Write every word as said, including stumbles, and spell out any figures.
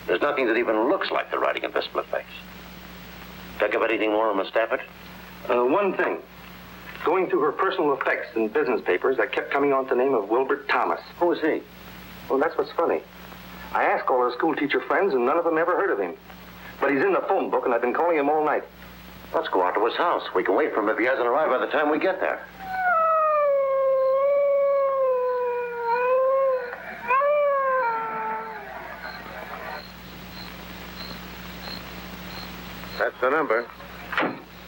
There's nothing that even looks like the writing of this split face. Think of anything more, Miss Stafford? Uh, one thing. Going through her personal effects in business papers, I kept coming on to the name of Wilbert Thomas. Who is he? Well, that's what's funny. I asked all her school teacher friends, and none of them ever heard of him. But he's in the phone book, and I've been calling him all night. Let's go out to his house. We can wait for him if he hasn't arrived by the time we get there. That's the number.